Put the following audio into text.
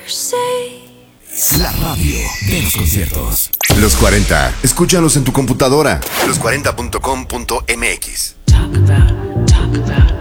La radio de los conciertos. Los 40. Escúchanos en tu computadora. Los40.com.mx. Talk about